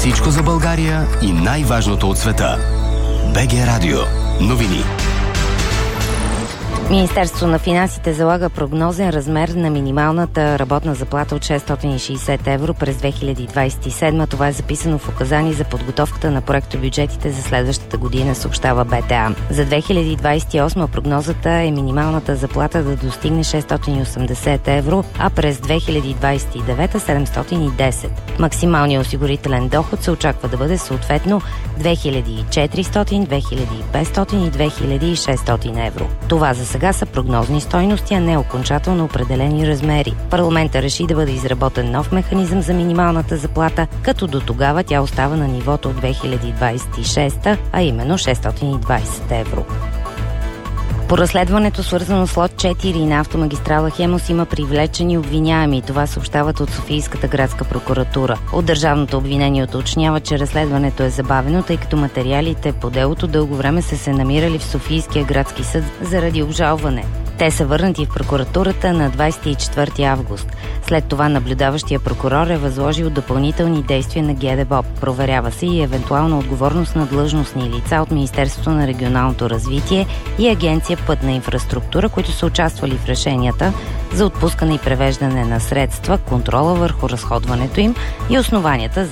Всичко за България и най-важното от света. БГ Радио. Новини. Министерството на финансите залага прогнозен размер на минималната работна заплата от 660 евро през 2027. Това е записано в указание за подготовката на проектобюджетите за следващата година, съобщава БТА. За 2028 прогнозата е минималната заплата да достигне 680 евро, а през 2029 710. Максималният осигурителен доход се очаква да бъде съответно 2400, 2500 и 2600 евро. Това за сега са прогнозни стойности, а не окончателно определени размери. Парламента реши да бъде изработен нов механизъм за минималната заплата, като до тогава тя остава на нивото от 2026, а именно 620 евро. По разследването, свързано с лот 4 на автомагистрала Хемус, има привлечени обвиняеми. Това съобщават от Софийската градска прокуратура. От държавното обвинение уточнява, че разследването е забавено, тъй като материалите по делото дълго време са се намирали в Софийския градски съд заради обжалване. Те са върнати в прокуратурата на 24 август. След това наблюдаващия прокурор е възложил допълнителни действия на ГДБОП. Проверява се и евентуална отговорност на длъжностни лица от Министерството на регионалното развитие и Агенция Пътна инфраструктура, които са участвали в решенията за отпускане и превеждане на средства, контрола върху разходването им и основанията